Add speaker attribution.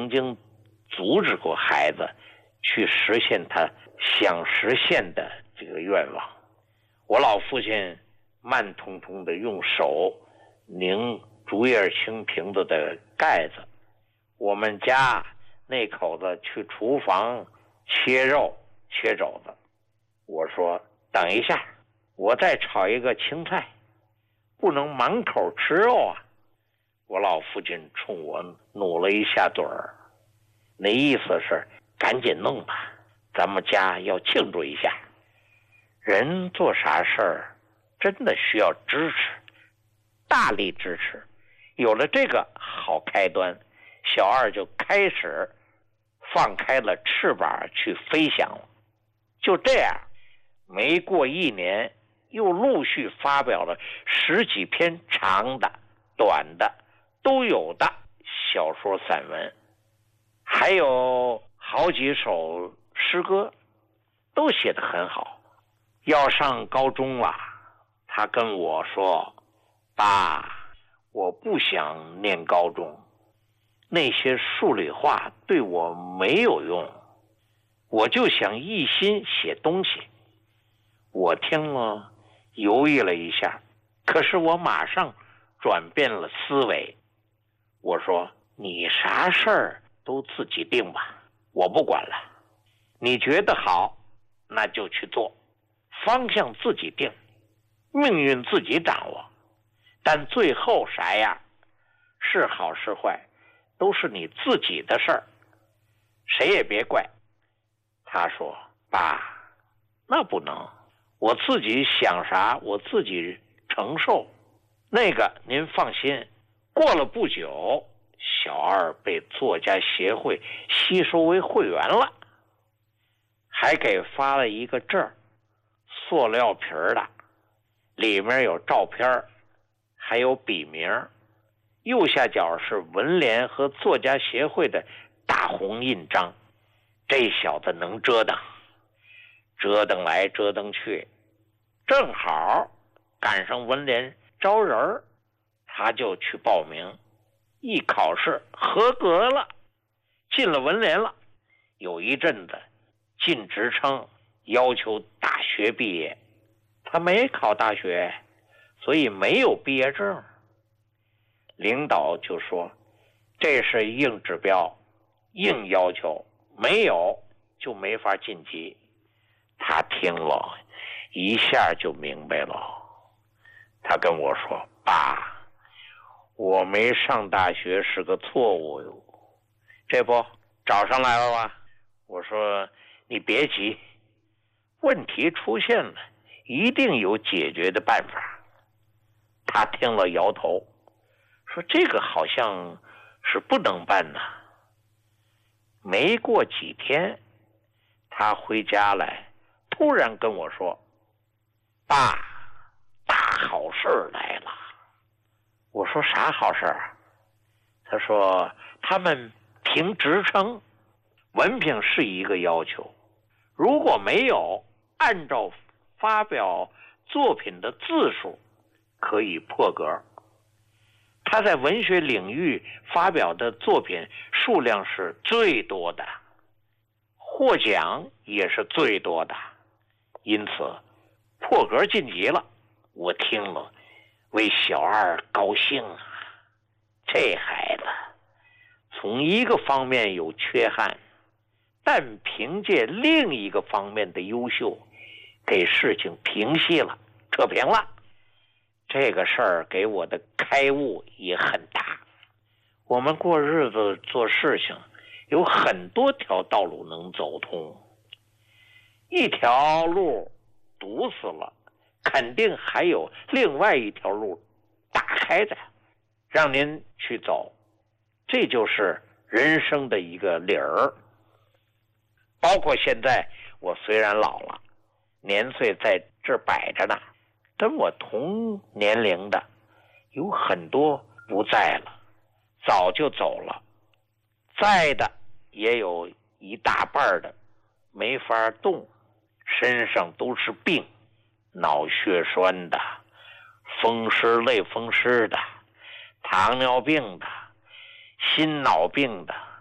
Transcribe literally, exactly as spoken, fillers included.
Speaker 1: 曾经阻止过孩子去实现他想实现的这个愿望。我老父亲慢腾腾地用手拧竹叶青瓶子的盖子，我们家那口子去厨房切肉切肘子。我说等一下，我再炒一个青菜，不能满口吃肉啊。我老父亲冲我努了一下嘴儿，那意思是赶紧弄吧，咱们家要庆祝一下。人做啥事儿真的需要支持，大力支持。有了这个好开端，小二就开始放开了翅膀去飞翔了。就这样，没过一年，又陆续发表了十几篇长的、短的都有的小说散文，还有好几首诗歌，都写得很好。要上高中了，他跟我说，爸，我不想念高中，那些数理化对我没有用，我就想一心写东西。我听了犹豫了一下，可是我马上转变了思维。我说，你啥事儿都自己定吧，我不管了，你觉得好那就去做，方向自己定，命运自己掌握，但最后啥样，是好是坏都是你自己的事儿，谁也别怪。他说，爸，那不能，我自己想啥我自己承受，那个您放心。过了不久，小二被作家协会吸收为会员了，还给发了一个证，塑料皮的，里面有照片，还有笔名，右下角是文联和作家协会的大红印章。这小子能折腾，折腾来折腾去，正好赶上文联招人，他就去报名，一考试合格了，进了文联了。有一阵子进职称要求大学毕业，他没考大学，所以没有毕业证。领导就说，这是硬指标，硬要求，没有就没法晋级。他听了一下就明白了，他跟我说，爸，我没上大学是个错误哟，这不找上来了吧？我说，你别急，问题出现了，一定有解决的办法。他听了摇头，说这个好像是不能办呐。没过几天，他回家来，突然跟我说，爸，大好事来了。我说啥好事儿？他说他们评职称，文凭是一个要求，如果没有按照发表作品的字数可以破格。他在文学领域发表的作品数量是最多的，获奖也是最多的，因此破格晋级了。我听了为小二高兴啊，这孩子从一个方面有缺憾，但凭借另一个方面的优秀，给事情平息了，扯平了。这个事儿给我的开悟也很大。我们过日子做事情有很多条道路能走通，一条路堵死了，肯定还有另外一条路打开的，让您去走。这就是人生的一个理儿。包括现在我虽然老了，年岁在这摆着呢，跟我同年龄的有很多不在了，早就走了，在的也有一大半的没法动，身上都是病，脑血栓的，风湿类风湿的，糖尿病的，心脑病的，